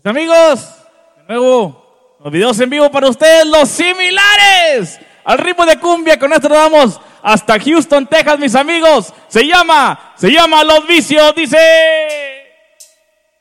Mis amigos, de nuevo, los videos en vivo para ustedes, los similares al ritmo de cumbia. Con esto nos vamos hasta Houston, Texas, mis amigos. Se llama Los Vicios, dice...